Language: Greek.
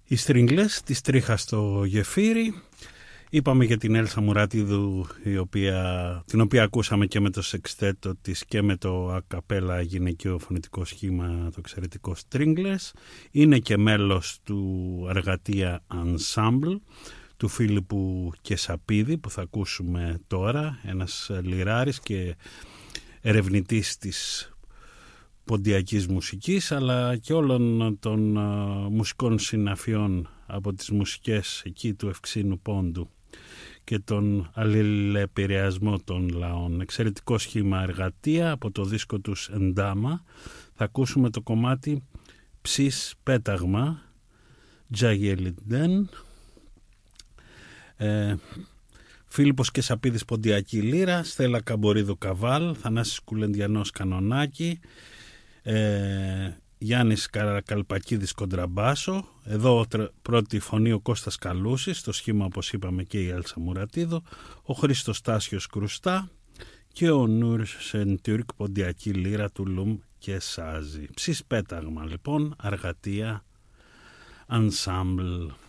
Οι Στρίγγλες της Τρίχας στο Γεφύρι. Είπαμε για την Έλσα Μουρατίδου, την οποία ακούσαμε και με το σεξτέτο της και με το ακαπέλα γυναικείο φωνητικό σχήμα, το εξαιρετικό Στρίγγλες. Είναι και μέλος του Αργατεία Ensemble του Φίλιππου Κεσαπίδη, που θα ακούσουμε τώρα, ένας λιράρης και ερευνητής της ποντιακής μουσικής, αλλά και όλων των μουσικών συναφιών από τις μουσικές εκεί του Ευξήνου Πόντου και τον αλληλεπηρεασμό των λαών. Εξαιρετικό σχήμα Αργατεία από το δίσκο τους Εντάμα. Θα ακούσουμε το κομμάτι Ψης Πέταγμα, Τζαγελιντέν. Φίλιππος Κεσαπίδης ποντιακή λύρα, Στέλλα Καμπορίδου καβάλ, Θανάσης Κουλεντιανός κανονάκι, Γιάννης Καρακαλπακίδης κοντραμπάσο. Εδώ πρώτη φωνή ο Κώστας Καλούσης, το σχήμα όπως είπαμε και η Έλσα Μουρατίδου, ο Χρήστος Τάσιος κρουστά και ο Νούρ Σεντούρκ ποντιακή λύρα του Λουμ και Σάζι. Ψης Πέταγμα λοιπόν, Αργατεία Ensemble.